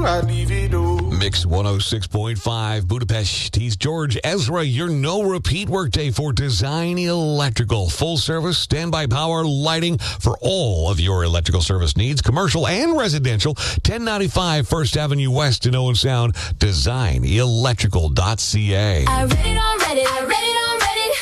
I leave it all. Mix 106.5 Budapest. He's George Ezra. Your no repeat workday for Design Electrical. Full service, standby power, lighting for all of your electrical service needs, commercial and residential. 1095 First Avenue West in Owen Sound. DesignElectrical.ca. I read it on Reddit. I read it on Reddit.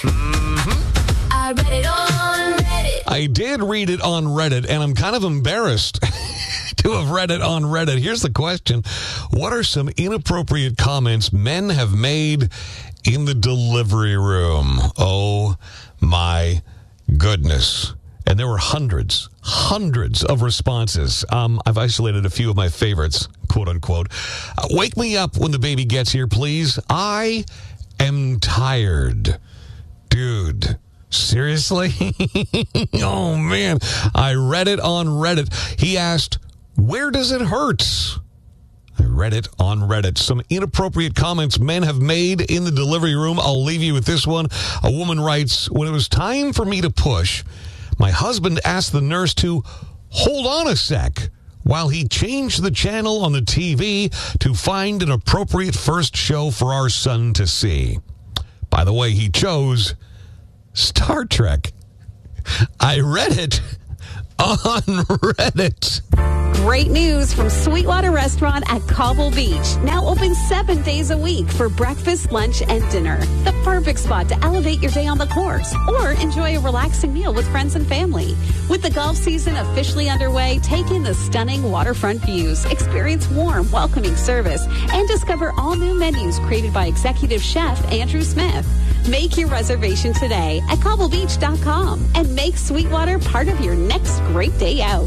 I read it on Reddit. I did read it on Reddit, and I'm kind of embarrassed to have read it on Reddit. Here's the question. What are some inappropriate comments men have made in the delivery room? Oh, my goodness. And there were hundreds of responses. I've isolated a few of my favorites, quote unquote. Wake me up when the baby gets here, please. I am tired. Dude. Seriously? Oh, man. I read it on Reddit. He asked, where does it hurt? I read it on Reddit. Some inappropriate comments men have made in the delivery room. I'll leave you with this one. A woman writes, when it was time for me to push, my husband asked the nurse to hold on a sec while he changed the channel on the TV to find an appropriate first show for our son to see. By the way, he chose Star Trek. I read it on Reddit. Great news from Sweetwater Restaurant at Cobble Beach. Now open 7 days a week for breakfast, lunch, and dinner. The perfect spot to elevate your day on the course or enjoy a relaxing meal with friends and family. With the golf season officially underway, take in the stunning waterfront views, experience warm, welcoming service, and discover all new menus created by executive chef Andrew Smith. Make your reservation today at cobblebeach.com and make Sweetwater part of your next great day out.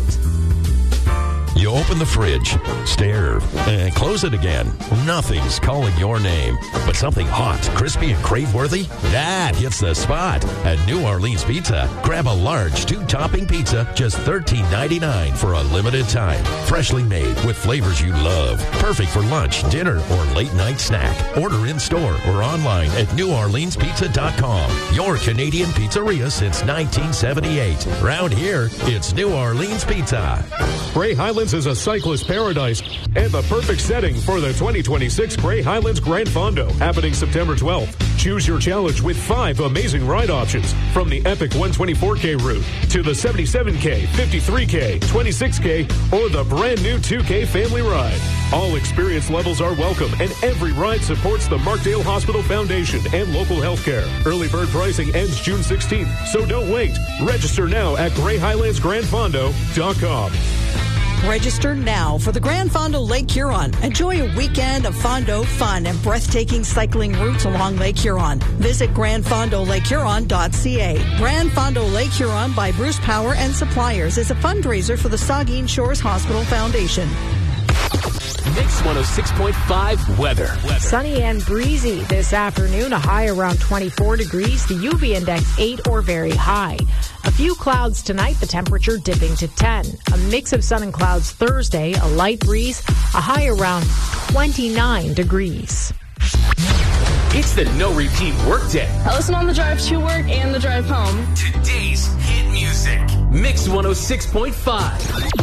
You open the fridge, stare, and close it again. Nothing's calling your name, but something hot, crispy, and crave-worthy, that hits the spot. At New Orleans Pizza, grab a large 2-topping pizza, just $13.99 for a limited time. Freshly made with flavors you love. Perfect for lunch, dinner, or late-night snack. Order in-store or online at NewOrleansPizza.com. Your Canadian pizzeria since 1978. Round here, it's New Orleans Pizza. Grey Highlands is a cyclist paradise and the perfect setting for the 2026 Grey Highlands Grand Fondo, happening September 12th. Choose your challenge with 5 amazing ride options, from the epic 124K route to the 77K, 53K, 26K, or the brand new 2K family ride. All experience levels are welcome, and every ride supports the Markdale Hospital Foundation and local healthcare. Early bird pricing ends June 16th, so don't wait. Register now at GreyHighlandsGrandFondo.com. Register now for the Grand Fondo Lake Huron. Enjoy a weekend of Fondo fun and breathtaking cycling routes along Lake Huron. Visit GrandFondoLakeHuron.ca. Grand Fondo Lake Huron by Bruce Power and Suppliers is a fundraiser for the Saugeen Shores Hospital Foundation. Mix 106.5 weather. Sunny and breezy this afternoon, a high around 24 degrees, the UV index 8 or very high. A few clouds tonight, the temperature dipping to 10. A mix of sun and clouds Thursday, a light breeze, a high around 29 degrees. It's the No Repeat Workday. I listen on the drive to work and the drive home. Today's hit music. Mix 106.5.